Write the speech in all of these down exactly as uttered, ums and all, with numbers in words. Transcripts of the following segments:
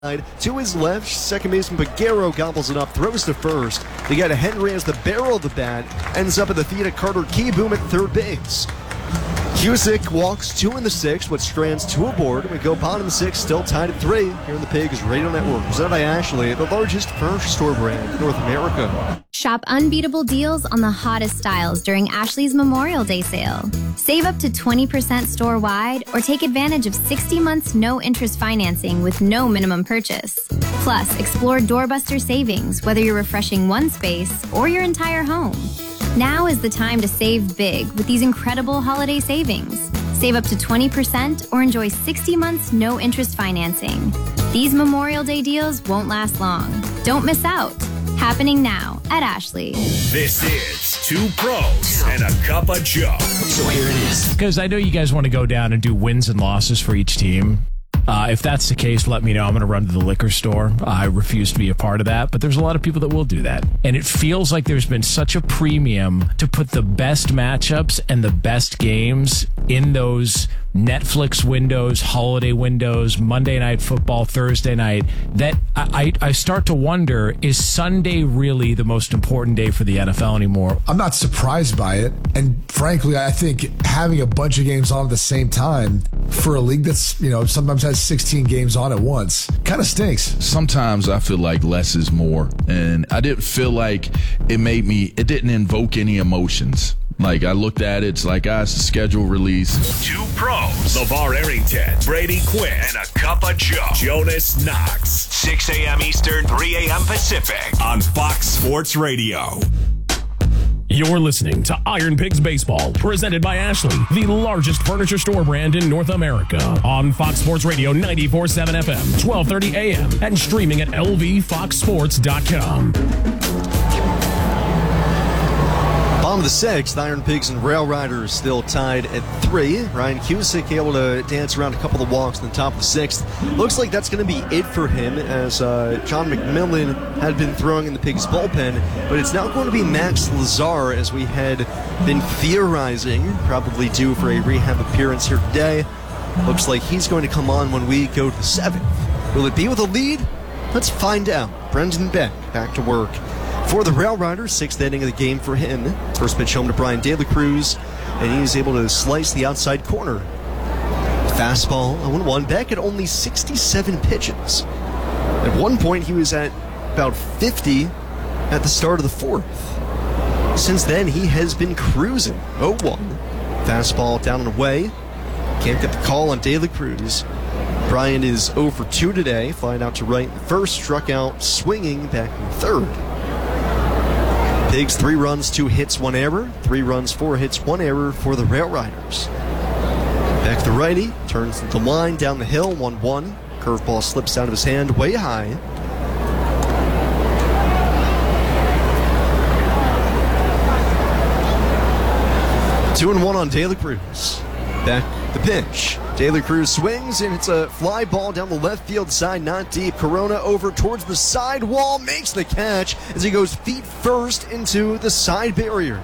To his left, second baseman Peguero gobbles it up, throws to first. They got a Henry as the barrel of the bat, ends up at the feet of Carter Kieboom at third base. Cusick walks two in the sixth, but strands two aboard. We go bottom of the sixth, still tied at three. Here in the Pigs Radio Network, presented by Ashley, the largest furniture store brand in North America. Shop unbeatable deals on the hottest styles during Ashley's Memorial Day sale. Save up to twenty percent store-wide or take advantage of sixty months no-interest financing with no minimum purchase. Plus, explore doorbuster savings, whether you're refreshing one space or your entire home. Now is the time to save big with these incredible holiday savings. Save up to twenty percent or enjoy sixty months no-interest financing. These Memorial Day deals won't last long. Don't miss out. Happening now at Ashley. This is Two Pros and a Cup of Joe. So here it is. Because I know you guys want to go down and do wins and losses for each team. Uh, if that's the case, let me know. I'm going to run to the liquor store. I refuse to be a part of that, but there's a lot of people that will do that. And it feels like there's been such a premium to put the best matchups and the best games in those Netflix windows, holiday windows, Monday Night Football, Thursday night, that I, I start to wonder, is Sunday really the most important day for the N F L anymore? I'm not surprised by it. And frankly, I think having a bunch of games on at the same time for a league that's, you know, sometimes has sixteen games on at once kind of stinks. Sometimes I feel like less is more. And I didn't feel like it made me, it didn't invoke any emotions. Like, I looked at it, it's like, ah, it's a schedule release. Two Pros, LeVar Arrington, Brady Quinn, and a Cup of Joe, Jonas Knox. six a.m. Eastern, three a.m. Pacific on Fox Sports Radio. You're listening to Iron Pigs Baseball, presented by Ashley, the largest furniture store brand in North America. On Fox Sports Radio ninety-four point seven F M, twelve thirty A M, and streaming at L V fox sports dot com. Bottom of the sixth, Iron Pigs and Rail Riders still tied at three. Ryan Cusick able to dance around a couple of walks in the top of the sixth. Looks like that's going to be it for him, as uh, John McMillan had been throwing in the Pigs bullpen, but it's now going to be Max Lazar, as we had been theorizing, probably due for a rehab appearance here today. Looks like he's going to come on when we go to the seventh. Will it be with a lead? Let's find out. Brendan Beck back to work for the Rail Riders, sixth inning of the game for him. First pitch home to Brian De La Cruz, and he's able to slice the outside corner. Fastball, oh one. Beck at only sixty-seven pitches. At one point, he was at about fifty at the start of the fourth. Since then, he has been cruising. oh one. Fastball down and away. Can't get the call on De La Cruz. Brian is oh for two today, flying out to right in the first, struck out swinging back in the third. Pigs, three runs, two hits, one error. Three runs, four hits, one error for the Rail Riders. Back the righty, turns the line down the hill, one one. Curveball slips out of his hand, way high. Two and one on De La Cruz. Back the pitch. De La Cruz swings, and it's a fly ball down the left field side, not deep. Corona over towards the side wall, makes the catch as he goes feet first into the side barrier.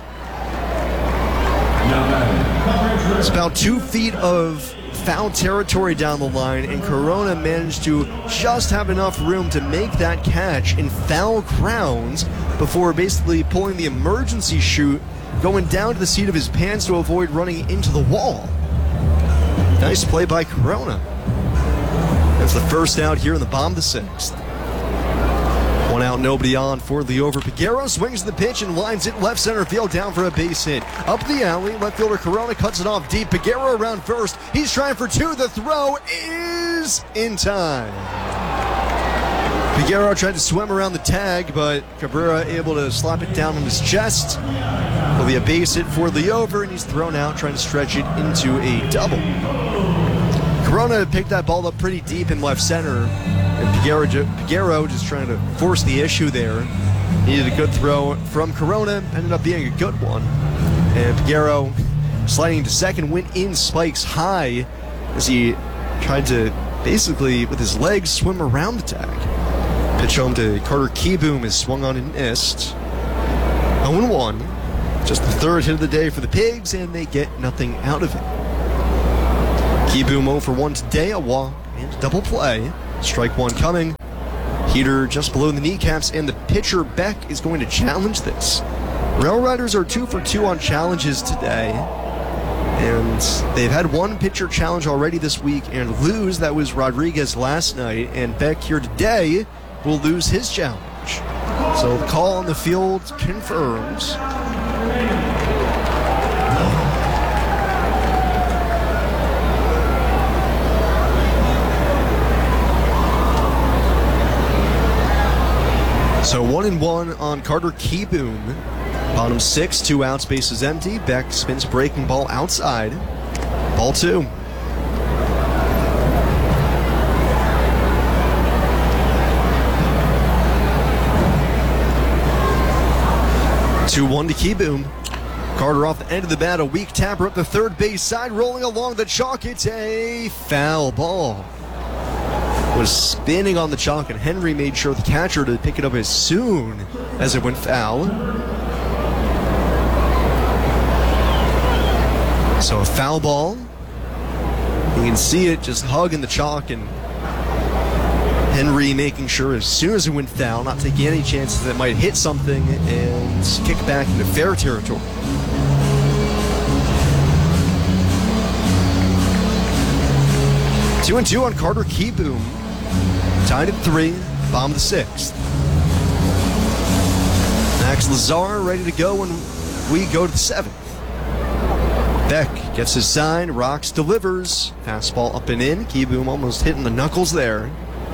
It's about two feet of foul territory down the line, and Corona managed to just have enough room to make that catch in foul grounds before basically pulling the emergency chute, going down to the seat of his pants to avoid running into the wall. Nice play by Corona. That's the first out here in the bottom of the sixth. One out, nobody on for Liover. Peguero swings the pitch and lines it left center field down for a base hit. Up the alley, left fielder Corona cuts it off deep. Peguero around first. He's trying for two. The throw is in time. Peguero tried to swim around the tag, but Cabrera able to slap it down on his chest. Will be a base hit for Liover, and he's thrown out trying to stretch it into a double. Corona picked that ball up pretty deep in left center, and Peguero, Peguero just trying to force the issue there. Needed a good throw from Corona, ended up being a good one. And Peguero, sliding to second, went in spikes high as he tried to basically, with his legs, swim around the tag. Pitch home to Carter Kieboom is swung on and missed. oh one. Just the third hit of the day for the Pigs, and they get nothing out of it. Kieboom oh for one today, a walk and a double play. Strike one coming. Heater just below the kneecaps, and the pitcher Beck is going to challenge this. Rail Riders are two for two on challenges today, and they've had one pitcher challenge already this week and lose. That was Rodriguez last night, and Beck here today will lose his challenge. So the call on the field confirms. So one and one on Carter Kieboom. Bottom six, two outs, bases empty. Beck spins breaking ball outside. Ball two. two one to Kieboom. Carter off the end of the bat, a weak tapper up the third base side, rolling along the chalk. It's a foul ball. Was spinning on the chalk, and Henry made sure the catcher to pick it up as soon as it went foul. So a foul ball. You can see it just hugging the chalk, and Henry making sure as soon as it went foul, not taking any chances that it might hit something and kick back into fair territory. Two and two on Carter Kieboom. Tied at three, bottom of the sixth. Max Lazar ready to go when we go to the seventh. Beck gets his sign, rocks, delivers. Fastball up and in. Kieboom almost hitting the knuckles there.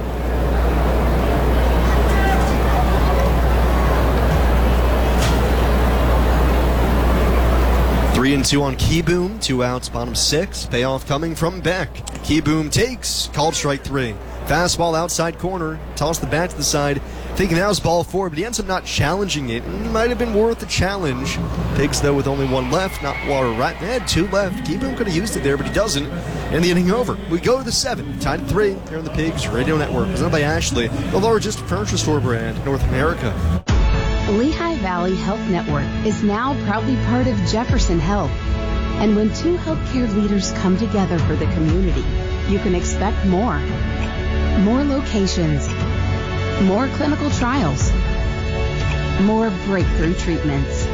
Three and two on Kieboom, two outs, bottom six. Payoff coming from Beck. Kieboom takes, called strike three. Fastball outside corner, toss the bat to the side, thinking that was ball four, but he ends up not challenging it. It might have been worth a challenge. Pigs, though, with only one left, not water right. They had two left. Kieboom could have used it there, but he doesn't. And the inning over. We go to the seventh, tied at three, here on the Pigs Radio Network, presented by Ashley, the largest furniture store brand in North America. Lehigh Valley Health Network is now proudly part of Jefferson Health. And when two healthcare leaders come together for the community, you can expect more. More locations, more clinical trials, more breakthrough treatments.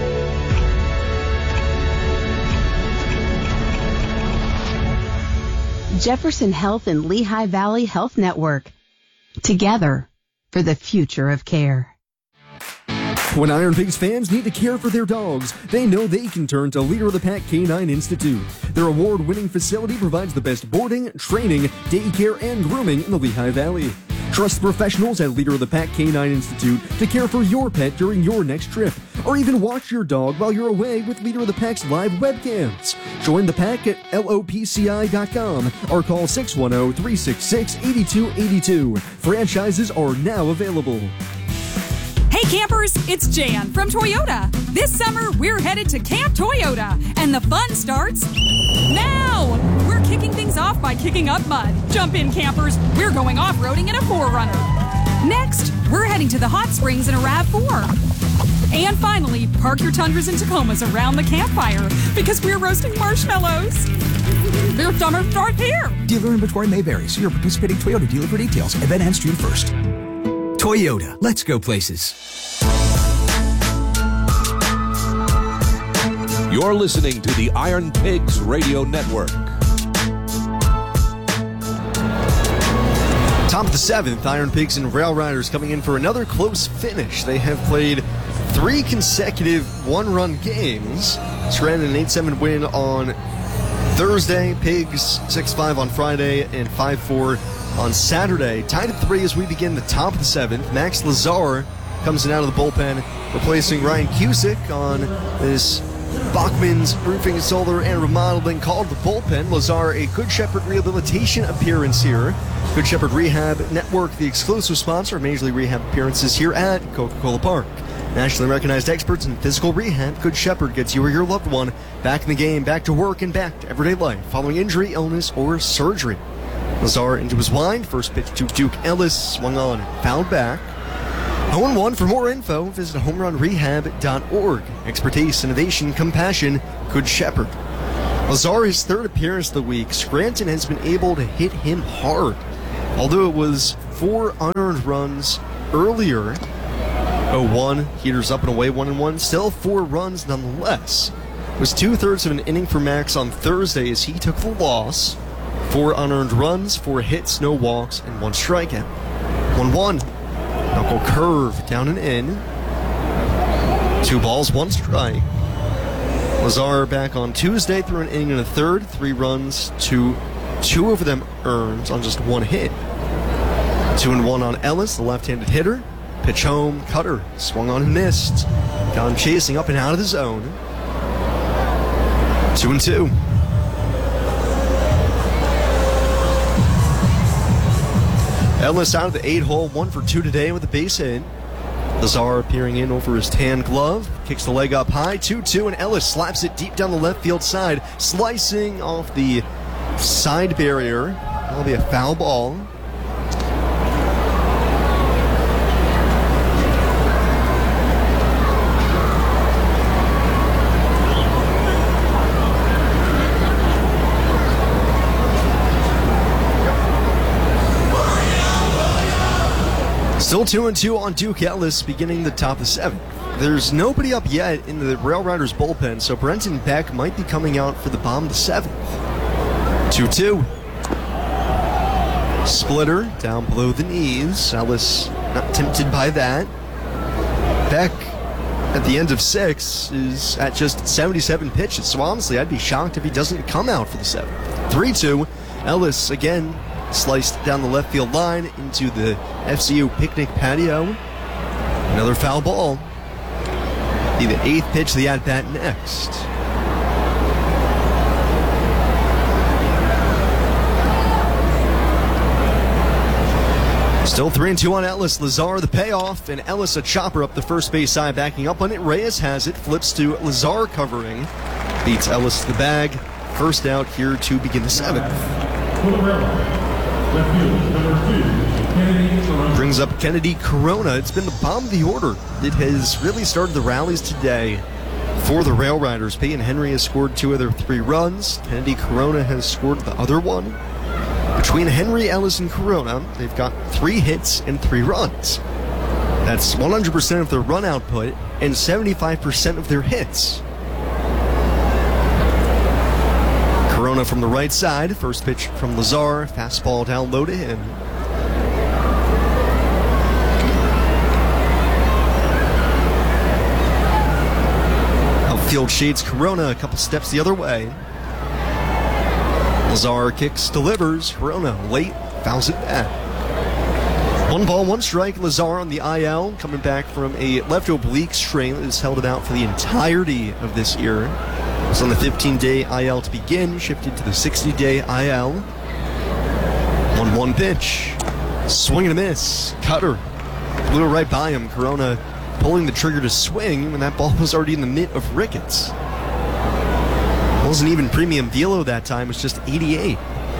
Jefferson Health and Lehigh Valley Health Network. Together for the future of care. When Iron Pigs fans need to care for their dogs, they know they can turn to Leader of the Pack Canine Institute. Their award-winning facility provides the best boarding, training, daycare, and grooming in the Lehigh Valley. Trust professionals at Leader of the Pack Canine Institute to care for your pet during your next trip, or even watch your dog while you're away with Leader of the Pack's live webcams. Join the pack at L O P C I dot com or call six one zero, three six six, eight two eight two. Franchises are now available. Hey campers, it's Jan from Toyota. This summer, we're headed to Camp Toyota, and the fun starts now. We're kicking things off by kicking up mud. Jump in, campers. We're going off-roading in a four runner. Next, we're heading to the hot springs in a RAV four. And finally, park your Tundras and Tacomas around the campfire because we're roasting marshmallows. Their summer starts here. Dealer inventory may vary. See your participating Toyota dealer for details. Event ends June first. Toyota, let's go places. You're listening to the Iron Pigs Radio Network. Top of the seventh, Iron Pigs and Rail Riders coming in for another close finish. They have played three consecutive one-run games. Stranded an eight seven win on Thursday, Pigs six five on Friday, and five four on Saturday. Tied at three as we begin the top of the seventh. Max Lazar comes in out of the bullpen, replacing Ryan Cusick on this Bachman's Roofing, Solar, and Remodeling called the bullpen. Lazar, a Good Shepherd rehabilitation appearance here. Good Shepherd Rehab Network, the exclusive sponsor of Major League Rehab appearances here at Coca-Cola Park. Nationally recognized experts in physical rehab, Good Shepherd gets you or your loved one back in the game, back to work, and back to everyday life following injury, illness, or surgery. Lazar into his wind. First pitch to Duke Ellis. Swung on and fouled back. oh and one. For more info, visit home run rehab dot org. Expertise, innovation, compassion. Good Shepherd. Lazar, his third appearance of the week. Scranton has been able to hit him hard. Although it was four unearned runs earlier, oh one, Heaters up and away, one and one, still four runs nonetheless. It was two-thirds of an inning for Max on Thursday as he took the loss. Four unearned runs, four hits, no walks, and one strikeout. one one. Knuckle curve down and in. Two balls, one strike. Lazar back on Tuesday threw an inning and a third, three runs, two, two of them earned on just one hit. Two and one on Ellis, the left-handed hitter. Pitch home, cutter, swung on and missed. Got him chasing up and out of the zone. Two and two. Ellis out of the eight hole, one for two today with a base hit. Lazar appearing in over his tan glove, kicks the leg up high, two two, and Ellis slaps it deep down the left field side, slicing off the side barrier. That'll be a foul ball. Still two and two on Duke Ellis, beginning the top of the seventh. There's nobody up yet in the Rail Riders bullpen, so Brenton Beck might be coming out for the bottom of the seventh. two two. Splitter down below the knees. Ellis not tempted by that. Beck at the end of six is at just seventy-seven pitches, so honestly, I'd be shocked if he doesn't come out for the seventh. three two. Ellis again sliced down the left field line into the F C U picnic patio. Another foul ball. Be the eighth pitch of the at-bat next. Still three and two on Ellis. Lazar the payoff, and Ellis a chopper up the first base side, backing up on it. Reyes has it, flips to Lazar covering, beats Ellis to the bag. First out here to begin the seventh. Brings up Kennedy Corona. It's been the bottom of the order that has really started the rallies today for the Rail Riders. Peyton Henry has scored two of their three runs. Kennedy Corona has scored the other one. Between Henry, Ellis, and Corona, they've got three hits and three runs. That's one hundred percent of their run output and seventy-five percent of their hits. Corona from the right side. First pitch from Lazar. Fastball down low to him. Outfield shades Corona a couple steps the other way. Lazar kicks, delivers. Corona late, fouls it back. One ball, one strike. Lazar on the I L, coming back from a left oblique strain that has held it out for the entirety of this year. It was on the fifteen-day I L to begin, shifted to the sixty-day I L. one one pitch. Swing and a miss. Cutter. Blew it right by him. Corona pulling the trigger to swing when that ball was already in the mitt of Ricketts. It wasn't even premium velo that time, it was just eighty-eight.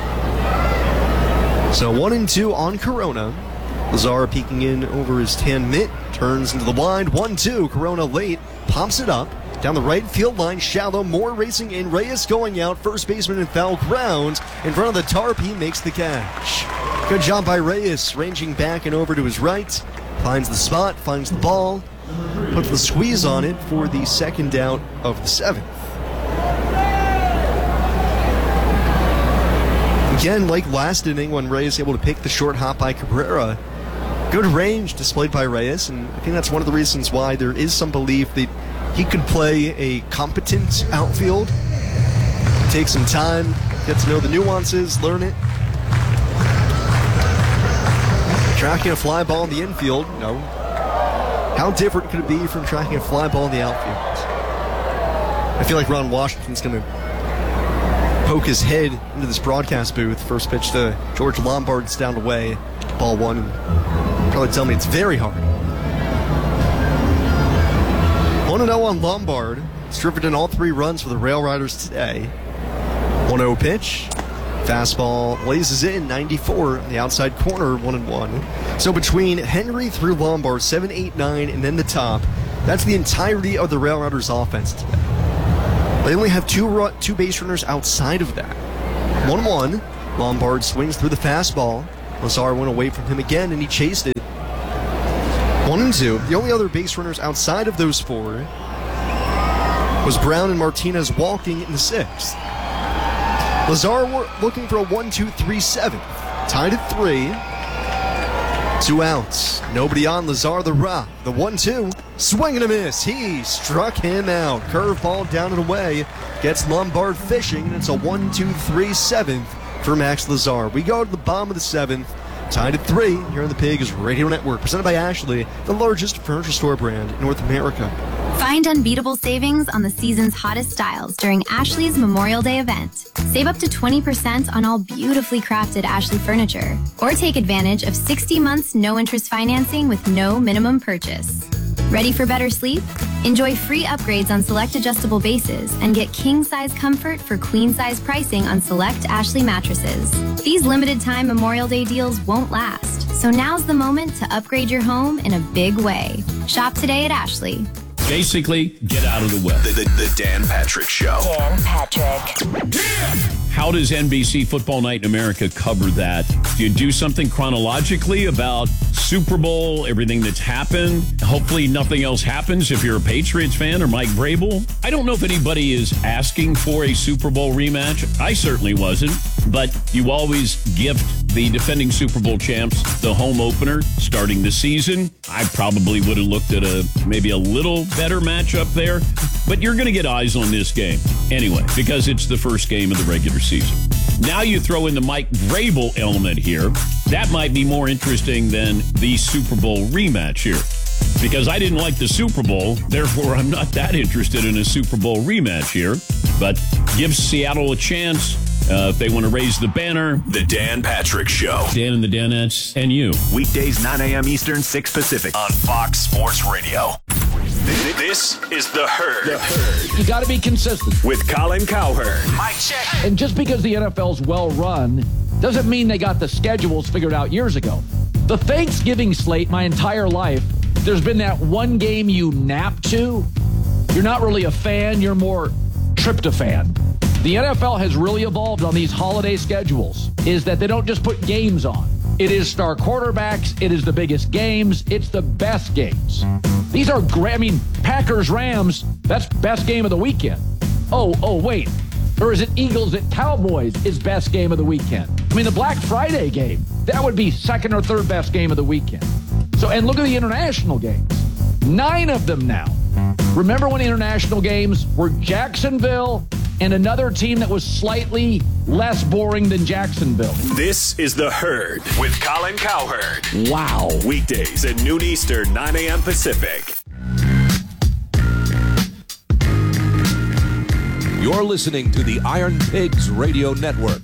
So one and two on Corona. Lazar peeking in over his tan mitt, turns into the wind. one two. Corona late, pops it up. Down the right field line, shallow, Moore racing in, Reyes going out, first baseman in foul ground. In front of the tarp, he makes the catch. Good job by Reyes, ranging back and over to his right. Finds the spot, finds the ball, puts the squeeze on it for the second out of the seventh. Again, like last inning when Reyes able to pick the short hop by Cabrera, good range displayed by Reyes, and I think that's one of the reasons why there is some belief that he could play a competent outfield. Take some time, get to know the nuances, learn it. Tracking a fly ball in the infield, no. How different could it be from tracking a fly ball in the outfield? I feel like Ron Washington's going to poke his head into this broadcast booth. First pitch to George Lombard's down the way, ball one. Probably tell me it's very hard. one and oh on Lombard. He's driven in all three runs for the Rail Riders today. one oh pitch. Fastball blazes in, ninety-four on the outside corner, one and one. So between Henry through Lombard, seven, eight, nine, and then the top, that's the entirety of the Rail Riders offense today. They only have two two base runners outside of that. one one. Lombard swings through the fastball. Lazar went away from him again, and he chased it. One and two. The only other base runners outside of those four was Brown and Martinez walking in the sixth. Lazar looking for a one two three seventh. Tied at three. Two outs. Nobody on. Lazar the rock. The one two. Swing and a miss. He struck him out. Curveball down and away. Gets Lombard fishing, and it's a one two three seventh for Max Lazar. We go to the bottom of the seventh. Tied at three here on the Pigs Radio Network. Presented by Ashley, the largest furniture store brand in North America. Find unbeatable savings on the season's hottest styles during Ashley's Memorial Day event. Save up to twenty percent on all beautifully crafted Ashley furniture. Or take advantage of sixty months no-interest financing with no minimum purchase. Ready for better sleep? Enjoy free upgrades on select adjustable bases and get king-size comfort for queen-size pricing on select Ashley mattresses. These limited-time Memorial Day deals won't last, so now's the moment to upgrade your home in a big way. Shop today at Ashley. Basically, get out of the way. The, the, the Dan Patrick Show. Dan Patrick. How does N B C Football Night in America cover that? Do you do something chronologically about Super Bowl, everything that's happened? Hopefully nothing else happens if you're a Patriots fan or Mike Vrabel. I don't know if anybody is asking for a Super Bowl rematch. I certainly wasn't. But you always gift the defending Super Bowl champs the home opener starting the season. I probably would have looked at a maybe a little better matchup there. But you're going to get eyes on this game anyway, because it's the first game of the regular season. Now you throw in the Mike Vrabel element here. That might be more interesting than the Super Bowl rematch here. Because I didn't like the Super Bowl, therefore I'm not that interested in a Super Bowl rematch here. But gives Seattle a chance uh, if they want to raise the banner. The Dan Patrick Show. Dan and the Danettes and you. Weekdays nine a.m. Eastern, six Pacific on Fox Sports Radio. This is The Herd. The Herd. You got to be consistent. With Colin Cowherd. Mike check. And just because the N F L's well run doesn't mean they got the schedules figured out years ago. The Thanksgiving slate, my entire life, there's been that one game you nap to. You're not really a fan. You're more tryptophan. The N F L has really evolved on these holiday schedules, is that they don't just put games on. It is star quarterbacks. It is the biggest games. It's the best games. These are great. I mean, Packers, Rams, that's best game of the weekend. Oh, oh, wait. Or is it Eagles at Cowboys is best game of the weekend? I mean, the Black Friday game, that would be second or third best game of the weekend. So, and look at the international games. Nine of them now. Remember when international games were Jacksonville and another team that was slightly less boring than Jacksonville? This is The Herd with Colin Cowherd. Wow. Weekdays at noon Eastern, nine a.m. Pacific. You're listening to the Iron Pigs Radio Network.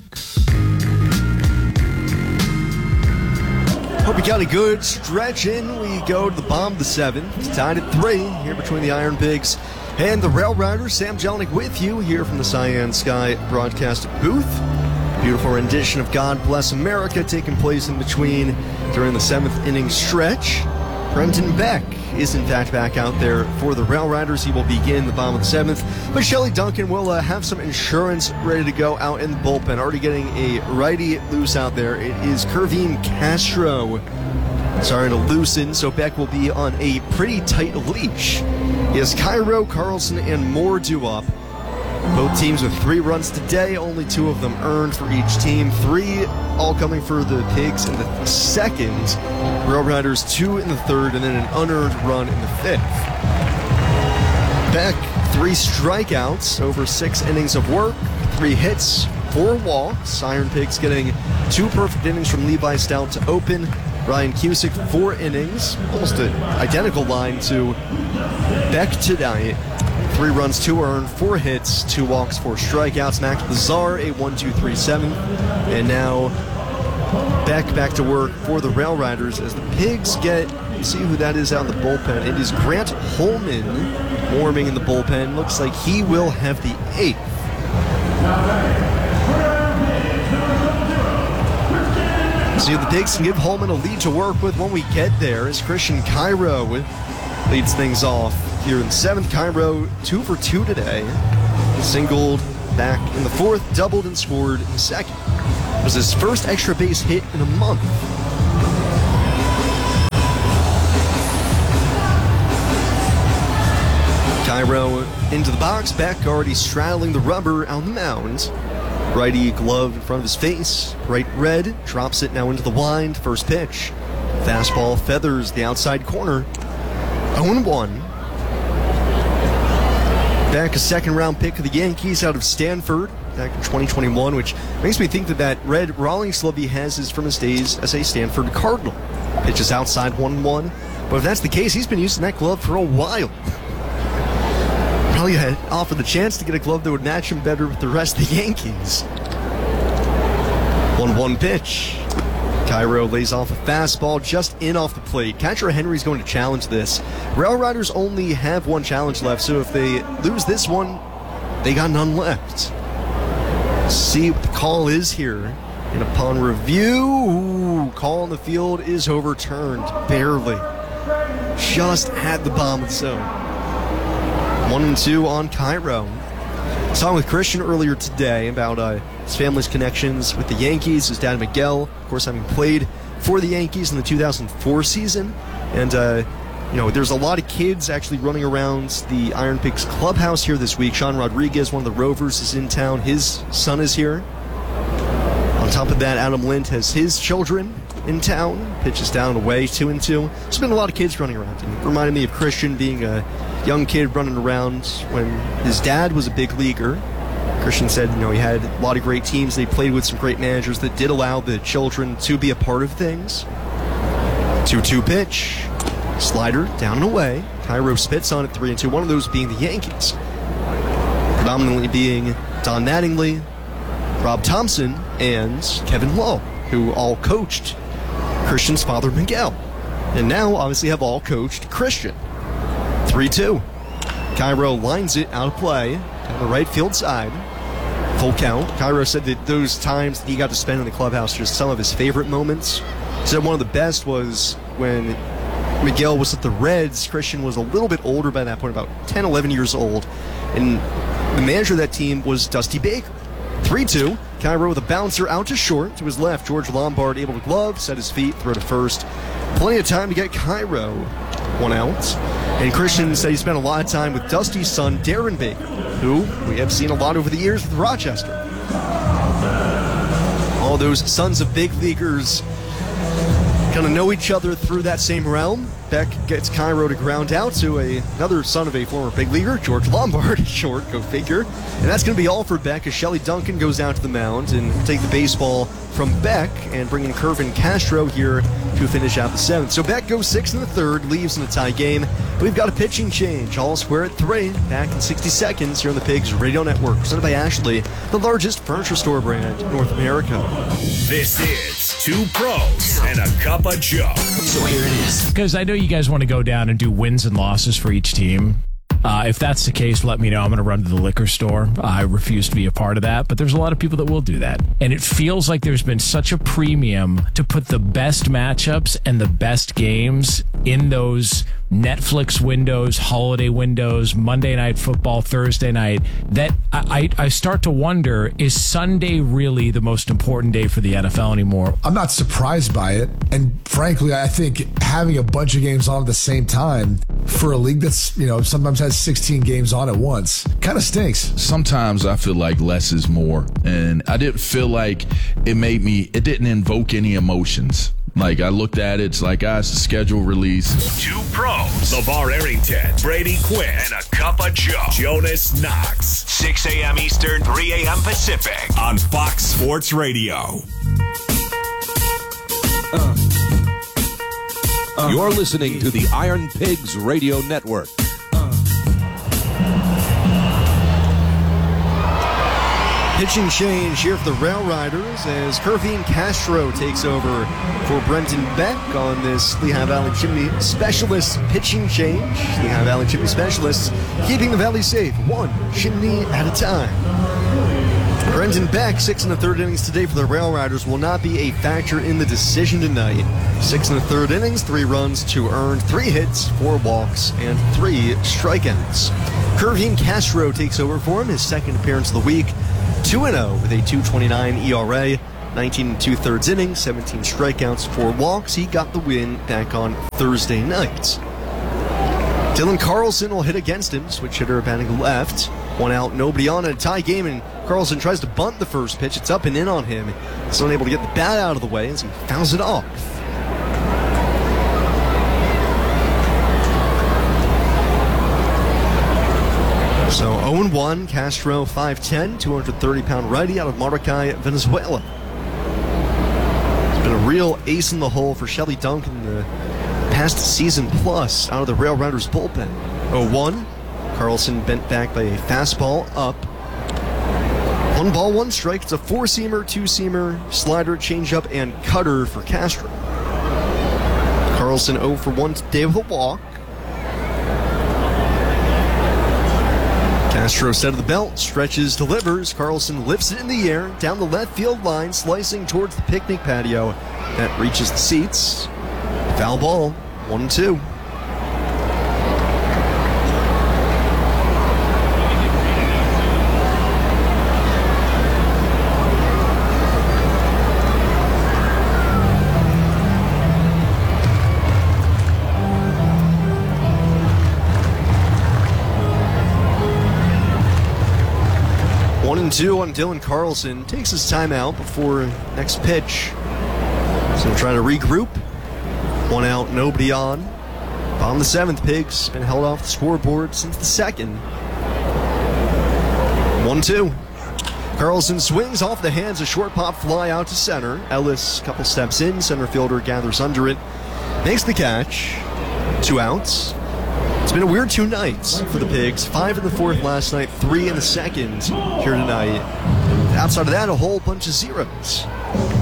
Hope you got a good stretch in. We go to the bottom of the seventh. It's tied at three here between the Iron Pigs and the Rail Riders. Sam Jelinek with you here from the Cyan Sky broadcast booth. Beautiful rendition of God Bless America taking place in between during the seventh inning stretch. Brenton Beck is in fact back out there for the Rail Riders. He will begin the bottom of the seventh. But Shelly Duncan will uh, have some insurance ready to go out in the bullpen. Already getting a righty loose out there. It is Kervin Castro starting to loosen, so Beck will be on a pretty tight leash. He has Cairo, Carlson, and Moore due up. Both teams with three runs today, only two of them earned for each team. Three all coming for the Pigs in the second. Rail Riders two in the third, and then an unearned run in the fifth. Beck, three strikeouts over six innings of work, three hits, four walks. Iron Pigs getting two perfect innings from Levi Stout to open. Ryan Cusick, four innings, almost an identical line to Beck tonight. Three runs, two earned, four hits, two walks, four strikeouts. Max Lazar, a one two three seven. And now Beck back to work for the Rail Riders as the Pigs get, you see who that is out in the bullpen. It is Grant Holman warming in the bullpen. Looks like he will have the eighth. See if the Pigs can give Holman a lead to work with when we get there as Christian Cairo leads things off here in the seventh. Cairo, two for two today. He singled back in the fourth, doubled and scored in the second. It was his first extra base hit in a month. Cairo into the box, Beck already straddling the rubber on the mound. Righty glove in front of his face, bright red, drops it now into the wind, first pitch. Fastball feathers the outside corner. oh one. Beck, a second round pick of the Yankees out of Stanford back in twenty twenty-one, which makes me think that that red Rawlings glove he has is from his days as a Stanford Cardinal. Pitches outside one one. But if that's the case, he's been using that glove for a while. Probably had offered the chance to get a glove that would match him better with the rest of the Yankees. one one pitch. Cairo lays off a fastball just in off the plate. Catcher Henry's going to challenge this. Rail Riders only have one challenge left, so if they lose this one, they got none left. Let's see what the call is here. And upon review, call on the field is overturned. Barely. Just had the bomb of the zone. One and two on Cairo. I was talking with Christian earlier today about uh, his family's connections with the Yankees. His dad, Miguel, of course, having played for the Yankees in the two thousand four season. And, uh, you know, there's a lot of kids actually running around the Iron Pigs clubhouse here this week. Sean Rodriguez, one of the Rovers, is in town. His son is here. On top of that, Adam Lind has his children in town. Pitches down and away, two and two. There's been a lot of kids running around. It reminded me of Christian being a young kid running around when his dad was a big leaguer. Christian said, you know, he had a lot of great teams. They played with some great managers that did allow the children to be a part of things. two two pitch. Slider down and away. Cairo spits on it, three and two. One of those being the Yankees. Predominantly being Don Mattingly, Rob Thompson, and Kevin Lowe, who all coached Christian's father, Miguel. And now, obviously, have all coached Christian. three two. Cairo lines it out of play down the right field side. Full count. Cairo said that those times that he got to spend in the clubhouse are just some of his favorite moments. He said one of the best was when Miguel was at the Reds. Christian was a little bit older by that point, about ten, eleven years old. And the manager of that team was Dusty Baker. three two. Cairo with a bouncer out to short. To his left, George Lombard able to glove, set his feet, throw to first. Plenty of time to get Cairo one out. And Christian said he spent a lot of time with Dusty's son, Darren Baker, who we have seen a lot over the years with Rochester. All those sons of big leaguers kind of know each other through that same realm. Beck gets Cairo to ground out to a, another son of a former big leaguer, George Lombard, short, go figure. And that's going to be all for Beck as Shelly Duncan goes out to the mound and take the baseball from Beck and bring in Kervin Castro here to finish out the seventh. So Beck goes six in the third, leaves in a tie game. We've got a pitching change, all square at three, back in sixty seconds here on the Pigs Radio Network, presented by Ashley, the largest furniture store brand in North America. This is Two Pros and a Cup of Joe. So here it is. Because I know you guys want to go down and do wins and losses for each team. Uh, if that's the case, let me know. I'm going to run to the liquor store. I refuse to be a part of that, but there's a lot of people that will do that. And it feels like there's been such a premium to put the best matchups and the best games in those Netflix windows, holiday windows, Monday Night Football, Thursday night, that I, I start to wonder, is Sunday really the most important day for the N F L anymore? I'm not surprised by it. And frankly, I think having a bunch of games on at the same time for a league that's, you know, sometimes has sixteen games on at once kind of stinks. Sometimes I feel like less is more. And I didn't feel like it made me, it didn't invoke any emotions. Like, I looked at it, it's like, ah, it's a schedule release. Two Pros. LeVar Arrington, Brady Quinn, and a Cup of Joe. Jonas Knox. six a.m. Eastern, three a.m. Pacific. On Fox Sports Radio. Uh. Uh. You're listening to the Iron Pigs Radio Network. Pitching change here for the Rail Riders as Kervin Castro takes over for Brenton Beck on this Lehigh Valley Chimney Specialist pitching change. Lehigh Valley Chimney Specialists keeping the Valley safe, one chimney at a time. Brenton Beck, six and a third innings today for the Rail Riders, will not be a factor in the decision tonight. Six and a third innings, three runs, two earned, three hits, four walks, and three strikeouts. Kervin Castro takes over for him, his second appearance of the week. two and oh with a two twenty-nine E R A, nineteen and two-thirds innings, seventeen strikeouts, four walks. He got the win back on Thursday night. Dylan Carlson will hit against him. Switch hitter batting left. One out, nobody on in a tie game, and Carlson tries to bunt the first pitch. It's up and in on him. He's unable to get the bat out of the way as he fouls it off. So oh and one, Castro five ten, two hundred thirty pound righty out of Maracay, Venezuela. It's been a real ace in the hole for Shelly Duncan the past season plus out of the Rail Riders bullpen. oh one, Carlson bent back by a fastball up. One ball, one strike. It's a four-seamer, two-seamer, slider, changeup, and cutter for Castro. Carlson oh for one today with a walk. Castro set of the belt, stretches, delivers. Carlson lifts it in the air, down the left field line, slicing towards the picnic patio. That reaches the seats. Foul ball, one and two. One and two on Dylan Carlson. Takes his time out before next pitch. So trying to regroup. One out, nobody on. Bottom of the seventh, Pigs. Been held off the scoreboard since the second. One two. Carlson swings off the hands, a short pop fly out to center. Ellis, couple steps in. Center fielder gathers under it. Makes the catch. Two outs. It's been a weird two nights for the Pigs. Five in the fourth last night, three in the second here tonight. Outside of that, a whole bunch of zeros.